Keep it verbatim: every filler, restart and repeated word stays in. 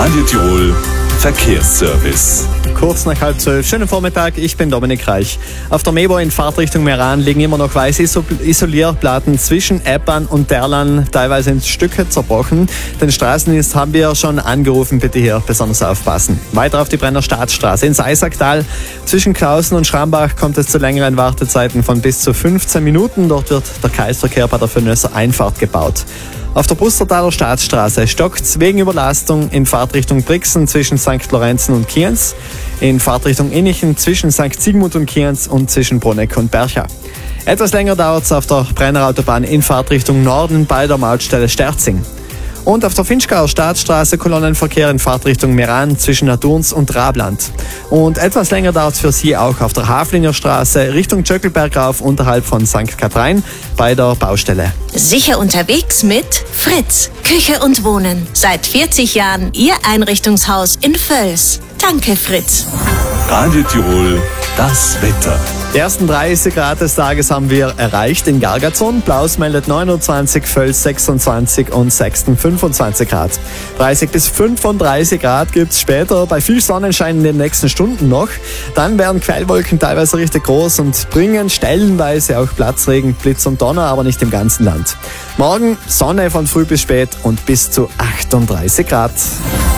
Radio Tirol Verkehrsservice. Kurz nach halb zwölf. Schönen Vormittag, ich bin Dominik Reich. Auf der Mebo in Fahrtrichtung Meran liegen immer noch weiße Isolierplatten zwischen Eppern und Derlan, teilweise in Stücke zerbrochen. Den Straßendienst haben wir schon angerufen, bitte hier besonders aufpassen. Weiter auf die Brenner Staatsstraße ins Eisacktal. Zwischen Klausen und Schrambach kommt es zu längeren Wartezeiten von bis zu fünfzehn Minuten. Dort wird der Kreisverkehr bei der Vernösser Einfahrt gebaut. Auf der Bustertaler Staatsstraße stockt's wegen Überlastung in Fahrtrichtung Brixen zwischen Sankt Lorenzen und Kienz, in Fahrtrichtung Innichen zwischen Sankt Sigmund und Kienz und zwischen Bruneck und Bercha. Etwas länger dauert's auf der Brenner Autobahn in Fahrtrichtung Norden bei der Mautstelle Sterzing. Und auf der Finchgauer Staatsstraße Kolonnenverkehr in Fahrtrichtung Meran zwischen Naturns und Rabland. Und etwas länger dauert es für Sie auch auf der Haflinger Straße Richtung Tschöckelberg rauf unterhalb von Sankt Kathrein bei der Baustelle. Sicher unterwegs mit Fritz, Küche und Wohnen. Seit vierzig Jahren Ihr Einrichtungshaus in Völs. Danke, Fritz. Radio Tirol, das Wetter. Die ersten dreißig Grad des Tages haben wir erreicht in Gargazon. Blaus meldet neunundzwanzig, Völs sechsundzwanzig und Sexten fünfundzwanzig Grad. dreißig bis fünfunddreißig Grad gibt's später, bei viel Sonnenschein in den nächsten Stunden noch. Dann werden Quellwolken teilweise richtig groß und bringen stellenweise auch Platzregen, Blitz und Donner, aber nicht im ganzen Land. Morgen Sonne von früh bis spät und bis zu achtunddreißig Grad.